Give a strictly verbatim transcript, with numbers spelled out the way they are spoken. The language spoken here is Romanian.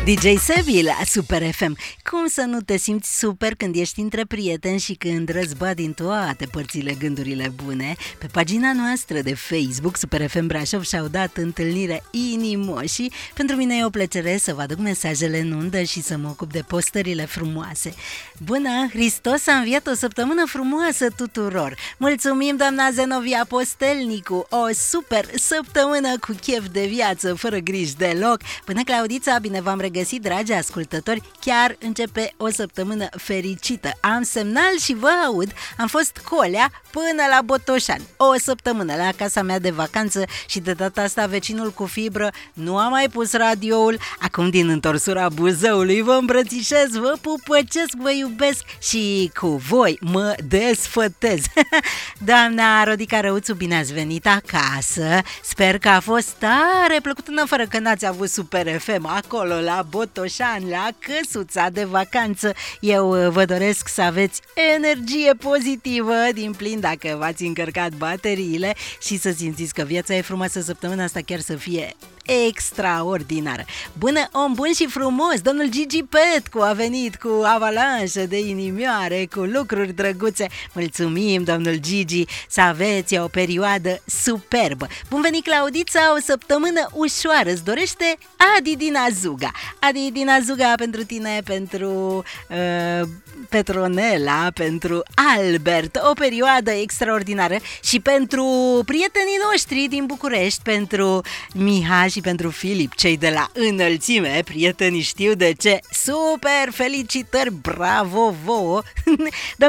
D J Sebi la Super F M. Cum să nu te simți super când ești între prieteni și când răzbat din toate părțile gândurile bune? Pe pagina noastră de Facebook, Super F M Brașov, și-au dat întâlnire inimoșii. Pentru mine e o plăcere să vă aduc mesajele în undă și să mă ocup de postările frumoase. Bună! Hristos a înviat, o săptămână frumoasă tuturor! Mulțumim, doamna Zenovia Postelnicu! O super săptămână cu chef de viață, fără griji deloc! Până Claudița, bine v-am regăsit, dragi ascultători! Chiar începe o săptămână fericită. Am semnal și vă aud, am fost colea până la Botoșani. O săptămână la casa mea de vacanță și de data asta vecinul cu fibră nu a mai pus radioul. Acum din întorsura Buzăului vă îmbrățișez, vă pupăcesc, vă iubesc și cu voi mă desfătez. Doamna Rodica Răuțu, bine ați venit acasă. Sper că a fost tare plăcut, în afară că n-ați avut Super F M acolo la Botoșani, la căsuța de vacanță. Eu vă doresc să aveți energie pozitivă din plin dacă v-ați încărcat bateriile și să simțiți că viața e frumoasă, săptămâna asta chiar să fie extraordinară. Bună, om bun și frumos, domnul Gigi Petcu a venit cu avalanșă de inimioare, cu lucruri drăguțe. Mulțumim, domnul Gigi, să aveți o perioadă superbă. Bun venit, Claudița, o săptămână ușoară, îți dorește Adi din Azuga. Adi din Azuga pentru tine, pentru uh, Petronela, pentru Albert, o perioadă extraordinară și pentru prietenii noștri din București, pentru Mihai și pentru Filip, cei de la Înălțime, prietenii știu de ce. Super, felicitări, bravo vouă!